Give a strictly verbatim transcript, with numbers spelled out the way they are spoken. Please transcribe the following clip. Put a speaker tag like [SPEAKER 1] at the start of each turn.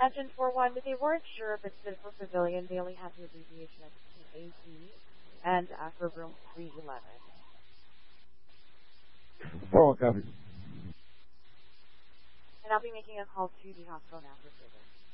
[SPEAKER 1] Imagine for one, but they weren't sure if it stood for pavilion. They only had the abbreviation of P A C and uh, for room three eleven.
[SPEAKER 2] Four copy.
[SPEAKER 1] And I'll be making a call to the hospital now for further.